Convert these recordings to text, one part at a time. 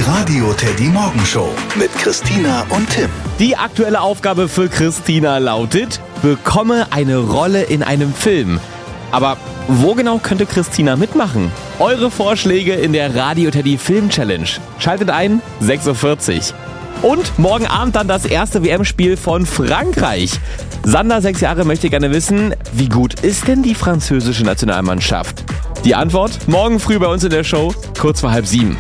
Radio Teddy Morgenshow mit Christina und Tim. Die aktuelle Aufgabe für Christina lautet: Bekomme eine Rolle in einem Film. Aber wo genau könnte Christina mitmachen? Eure Vorschläge in der Radio Teddy Film Challenge. Schaltet ein, 6:40 Uhr. Und morgen Abend dann das erste WM-Spiel von Frankreich. Sander, 6 Jahre, möchte gerne wissen, wie gut ist denn die französische Nationalmannschaft? Die Antwort morgen früh bei uns in der Show, kurz vor 6:30.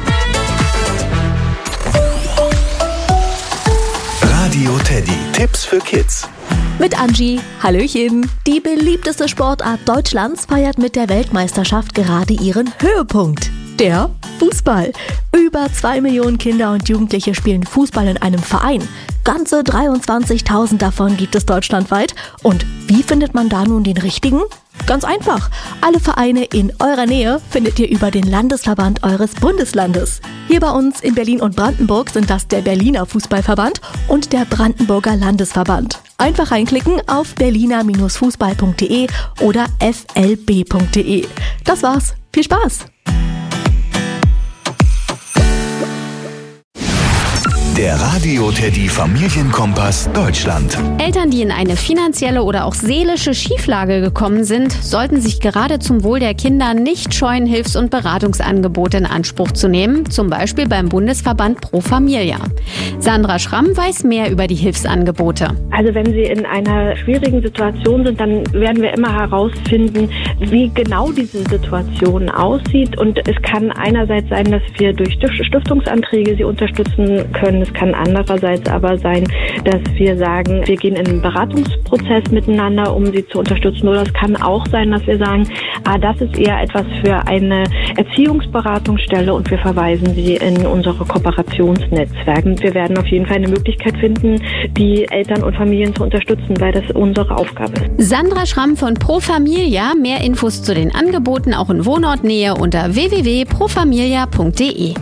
Radio Teddy. Tipps für Kids. Mit Angie. Hallöchen. Die beliebteste Sportart Deutschlands feiert mit der Weltmeisterschaft gerade ihren Höhepunkt. Der Fußball. Über 2 Millionen Kinder und Jugendliche spielen Fußball in einem Verein. Ganze 23.000 davon gibt es deutschlandweit. Und wie findet man da nun den richtigen? Ganz einfach. Alle Vereine in eurer Nähe findet ihr über den Landesverband eures Bundeslandes. Hier bei uns in Berlin und Brandenburg sind das der Berliner Fußballverband und der Brandenburger Landesverband. Einfach reinklicken auf berliner-fußball.de oder flb.de. Das war's. Viel Spaß! Der Radio Teddy Familienkompass Deutschland. Eltern, die in eine finanzielle oder auch seelische Schieflage gekommen sind, sollten sich gerade zum Wohl der Kinder nicht scheuen, Hilfs- und Beratungsangebote in Anspruch zu nehmen, zum Beispiel beim Bundesverband Pro Familia. Sandra Schramm weiß mehr über die Hilfsangebote. Also wenn Sie in einer schwierigen Situation sind, dann werden wir immer herausfinden, wie genau diese Situation aussieht. Und es kann einerseits sein, dass wir durch Stiftungsanträge Sie unterstützen können. Es kann andererseits aber sein, dass wir sagen, wir gehen in einen Beratungsprozess miteinander, um sie zu unterstützen. Oder es kann auch sein, dass wir sagen, das ist eher etwas für eine Erziehungsberatungsstelle und wir verweisen sie in unsere Kooperationsnetzwerke. Wir werden auf jeden Fall eine Möglichkeit finden, die Eltern und Familien zu unterstützen, weil das unsere Aufgabe ist. Sandra Schramm von Pro Familia. Mehr Infos zu den Angeboten auch in Wohnortnähe unter www.profamilia.de.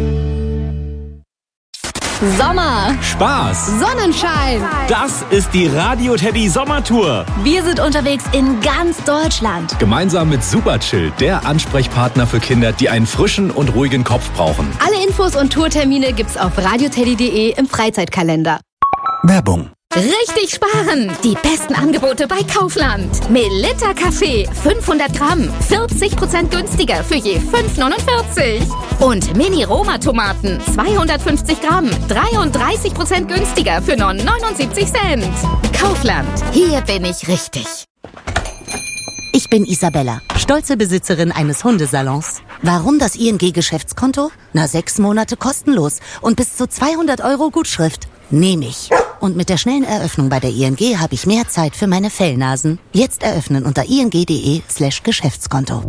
Sommer, Spaß, Sonnenschein. das ist die Radio Teddy Sommertour. Wir sind unterwegs in ganz Deutschland. Gemeinsam mit Superchill, der Ansprechpartner für Kinder, die einen frischen und ruhigen Kopf brauchen. Alle Infos und Tourtermine gibt's auf radioteddy.de im Freizeitkalender. Werbung. Richtig sparen! Die besten Angebote bei Kaufland. Melitta Kaffee, 500 Gramm, 40% günstiger für je 5,49. Und Mini-Roma-Tomaten, 250 Gramm, 33% günstiger für nur 79 Cent. Kaufland, hier bin ich richtig. Ich bin Isabella, stolze Besitzerin eines Hundesalons. Warum das ING-Geschäftskonto? 6 Monate kostenlos und bis zu 200 € Gutschrift. Nehme ich. Und mit der schnellen Eröffnung bei der ING habe ich mehr Zeit für meine Fellnasen. Jetzt eröffnen unter ing.de/Geschäftskonto.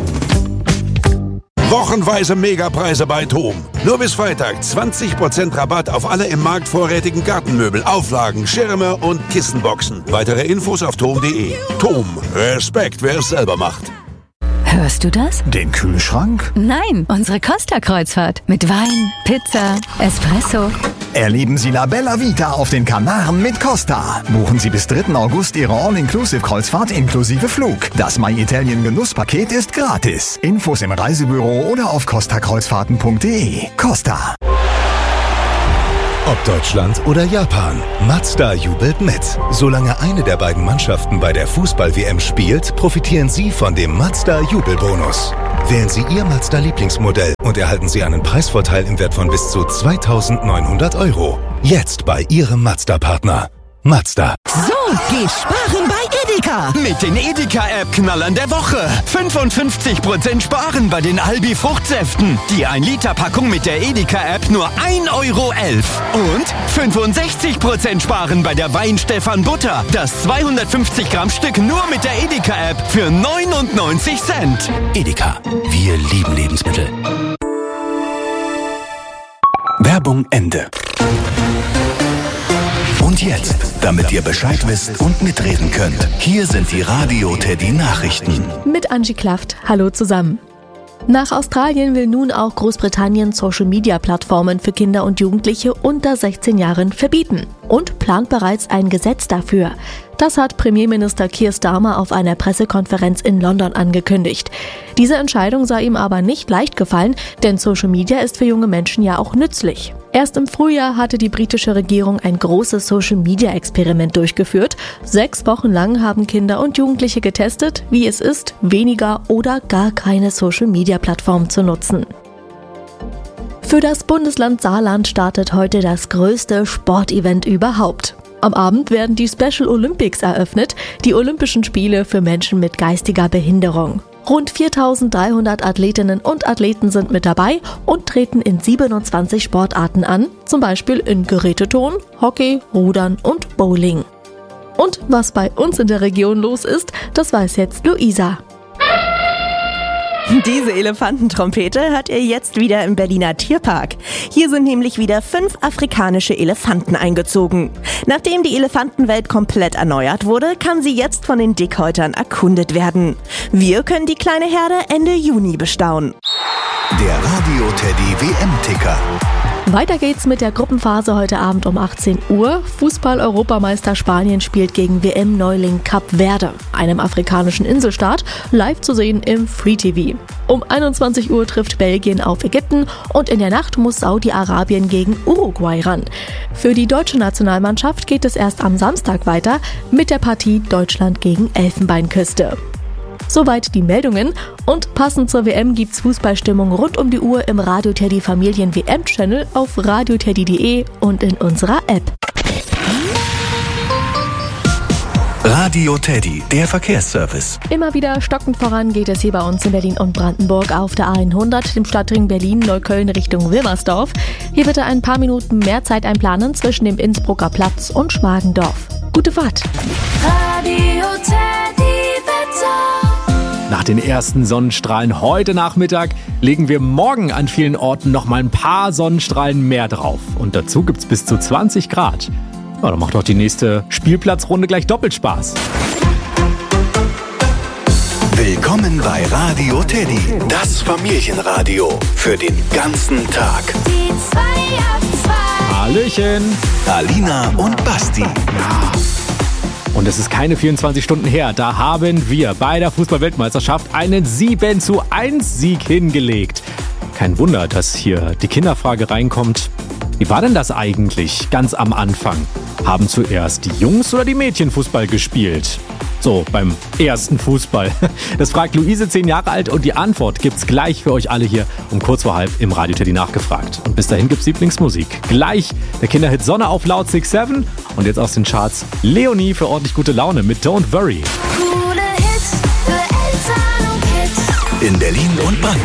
Wochenweise Megapreise bei TOM. Nur bis Freitag 20% Rabatt auf alle im Markt vorrätigen Gartenmöbel, Auflagen, Schirme und Kissenboxen. Weitere Infos auf TOM.de. TOM. Respekt, wer es selber macht. Hörst du das? Den Kühlschrank? Nein, unsere Costa-Kreuzfahrt. Mit Wein, Pizza, Espresso. Erleben Sie La Bella Vita auf den Kanaren mit Costa. Buchen Sie bis 3. August Ihre All-Inclusive-Kreuzfahrt inklusive Flug. Das My Italien Genusspaket ist gratis. Infos im Reisebüro oder auf costakreuzfahrten.de. Costa. Ob Deutschland oder Japan, Mazda jubelt mit. Solange eine der beiden Mannschaften bei der Fußball-WM spielt, profitieren Sie von dem Mazda-Jubelbonus. Wählen Sie Ihr Mazda-Lieblingsmodell und erhalten Sie einen Preisvorteil im Wert von bis zu 2.900 €. Jetzt bei Ihrem Mazda-Partner. Mazda. So geht sparen bei Edeka. Mit den Edeka-App-Knallern der Woche. 55% sparen bei den Albi-Fruchtsäften. Die 1-Liter-Packung mit der Edeka-App nur 1,11 € Und 65% sparen bei der Weinstefan-Butter. Das 250-Gramm-Stück nur mit der Edeka-App für 99 Cent. Edeka. Wir lieben Lebensmittel. Werbung Ende. Und jetzt, damit ihr Bescheid wisst und mitreden könnt, hier sind die Radio Teddy Nachrichten. Mit Angie Klaft. Hallo zusammen. Nach Australien will nun auch Großbritannien Social-Media-Plattformen für Kinder und Jugendliche unter 16 Jahren verbieten und plant bereits ein Gesetz dafür. Das hat Premierminister Keir Starmer auf einer Pressekonferenz in London angekündigt. Diese Entscheidung sei ihm aber nicht leicht gefallen, denn Social Media ist für junge Menschen ja auch nützlich. Erst im Frühjahr hatte die britische Regierung ein großes Social-Media-Experiment durchgeführt. 6 Wochen lang haben Kinder und Jugendliche getestet, wie es ist, weniger oder gar keine Social-Media-Plattform zu nutzen. Für das Bundesland Saarland startet heute das größte Sportevent überhaupt. Am Abend werden die Special Olympics eröffnet, die Olympischen Spiele für Menschen mit geistiger Behinderung. Rund 4.300 Athletinnen und Athleten sind mit dabei und treten in 27 Sportarten an, zum Beispiel in Geräteturnen, Hockey, Rudern und Bowling. Und was bei uns in der Region los ist, das weiß jetzt Luisa. Diese Elefantentrompete hört ihr jetzt wieder im Berliner Tierpark. Hier sind nämlich wieder 5 afrikanische Elefanten eingezogen. Nachdem die Elefantenwelt komplett erneuert wurde, kann sie jetzt von den Dickhäutern erkundet werden. Wir können die kleine Herde Ende Juni bestaunen. Der Radio Teddy WM-Ticker. Weiter geht's mit der Gruppenphase heute Abend um 18 Uhr. Fußball-Europameister Spanien spielt gegen WM-Neuling Kap Verde, einem afrikanischen Inselstaat, live zu sehen im Free TV. Um 21 Uhr trifft Belgien auf Ägypten und in der Nacht muss Saudi-Arabien gegen Uruguay ran. Für die deutsche Nationalmannschaft geht es erst am Samstag weiter mit der Partie Deutschland gegen Elfenbeinküste. Soweit die Meldungen und passend zur WM gibt's Fußballstimmung rund um die Uhr im Radio Teddy Familien WM-Channel auf radioteddy.de und in unserer App. Radio Teddy, der Verkehrsservice. Immer wieder stockend voran geht es hier bei uns in Berlin und Brandenburg auf der A100, dem Stadtring Berlin-Neukölln Richtung Wilmersdorf. Hier bitte ein paar Minuten mehr Zeit einplanen zwischen dem Innsbrucker Platz und Schmargendorf. Gute Fahrt! Radio Teddy Wetter. Nach den ersten Sonnenstrahlen heute Nachmittag legen wir morgen an vielen Orten noch mal ein paar Sonnenstrahlen mehr drauf. Und dazu gibt's bis zu 20 Grad. Ja, dann macht doch die nächste Spielplatzrunde gleich doppelt Spaß. Willkommen bei Radio Teddy, das Familienradio für den ganzen Tag. Die 2 auf 2. Hallöchen! Alina und Basti. Ja. Und es ist keine 24 Stunden her, da haben wir bei der Fußball-Weltmeisterschaft einen 7:1 Sieg hingelegt. Kein Wunder, dass hier die Kinderfrage reinkommt. Wie war denn das eigentlich ganz am Anfang? Haben zuerst die Jungs oder die Mädchen Fußball gespielt? So, beim ersten Fußball. Das fragt Luise, 10 Jahre alt, und die Antwort gibt's gleich für euch alle hier um kurz vor halb im Radio Teddy nachgefragt. Und bis dahin gibt's Lieblingsmusik. Gleich der Kinderhit Sonne auf Laut 6-7 und jetzt aus den Charts Leonie für ordentlich gute Laune mit Don't Worry. Coole Hits für Eltern und Kids. In Berlin und Brandenburg.